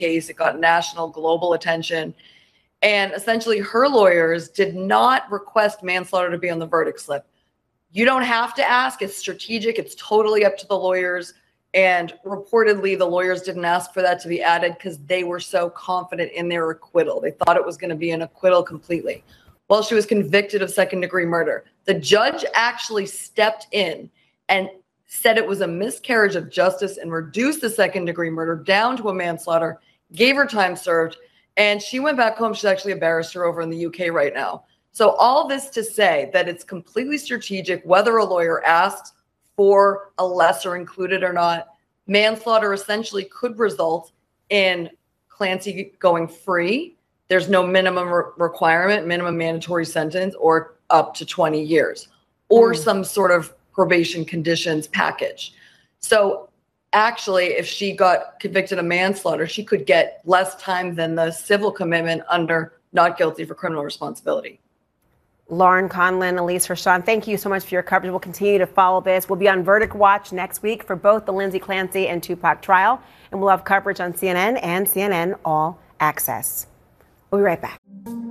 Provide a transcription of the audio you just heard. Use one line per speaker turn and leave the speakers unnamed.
case. It got national, global attention. And essentially, her lawyers did not request manslaughter to be on the verdict slip. You don't have to ask. It's strategic. It's totally up to the lawyers. And reportedly, the lawyers didn't ask for that to be added because they were so confident in their acquittal. They thought it was going to be an acquittal completely. Well, she was convicted of second-degree murder. The judge actually stepped in and said it was a miscarriage of justice and reduced the second-degree murder down to a manslaughter, gave her time served, and she went back home. She's actually a barrister over in the UK right now. So all this to say that it's completely strategic, whether a lawyer asks for a lesser included or not. Manslaughter essentially could result in Clancy going free. There's no minimum requirement, minimum mandatory sentence, or up to 20 years, or some sort of probation conditions package. So actually, if she got convicted of manslaughter, she could get less time than the civil commitment under not guilty for criminal responsibility.
Lauren Conlin, Elise Hershon, thank you so much for your coverage. We'll continue to follow this. We'll be on Verdict Watch next week for both the Lindsay Clancy and Tupac trial, and we'll have coverage on CNN and CNN All Access. We'll be right back.